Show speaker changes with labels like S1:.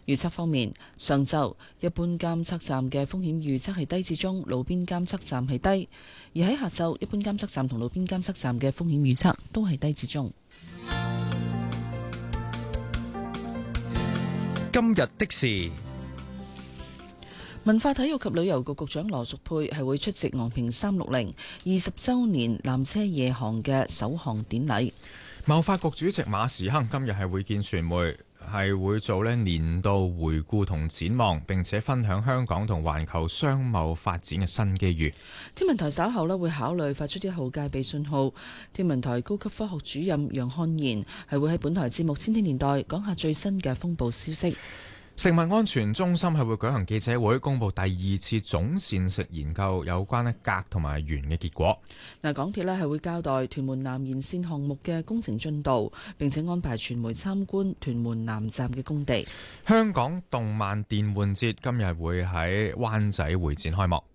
S1: 預測方面，上晝一般監測站嘅風險預測係低至中，路邊監測站係低；而喺下晝，一般監測站同路邊監測站嘅風險預測都係低至中。
S2: 今日的事，
S1: 文化體育及旅遊局局長羅淑佩係會出席昂坪360 20週年纜車夜航嘅首航典禮。
S3: 貿發局主席馬時亨今日係會見傳媒，係會做年度回顧同展望，並且分享香港同環球商貿發展嘅新機遇。
S1: 天文台稍後會考慮發出1號戒備信號。天文台高級科學主任楊漢賢係會喺本台節目《千禧年代》講下最新嘅風暴消息。
S3: 食物安全中心係會舉行記者會，公布第2次總膳食研究有關鎘同埋鉛嘅結果。
S1: 港鐵係會交代屯門南延線項目嘅工程進度，並且安排傳媒參觀屯門南站嘅工地。
S3: 香港動漫電玩節今日會喺灣仔會展開幕。